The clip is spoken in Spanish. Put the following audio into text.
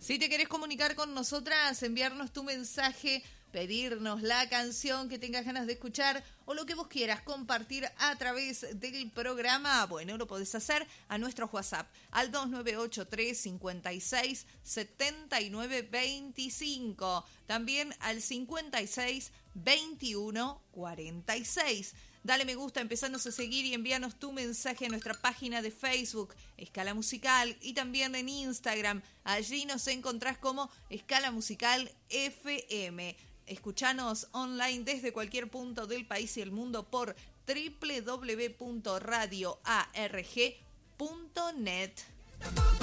Si te querés comunicar con nosotras, enviarnos tu mensaje, pedirnos la canción que tengas ganas de escuchar o lo que vos quieras compartir a través del programa, bueno, lo podés hacer a nuestro WhatsApp al 2983-56-7925, también al 56-21-46. Dale me gusta, empezanos a seguir y envíanos tu mensaje a nuestra página de Facebook, Escala Musical, y también en Instagram. Allí nos encontrás como Escala Musical FM. Escuchanos online desde cualquier punto del país y el mundo por www.radioarg.net.